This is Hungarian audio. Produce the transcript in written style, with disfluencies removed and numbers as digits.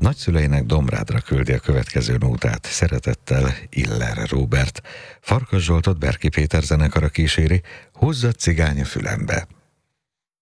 Nagyszüleinek Domrádra küldi a következő nótát. Szeretettel, Iller Róbert. Farkas Zsoltot Berki Péter zenekara kíséri, Húzza cigány a fülembe.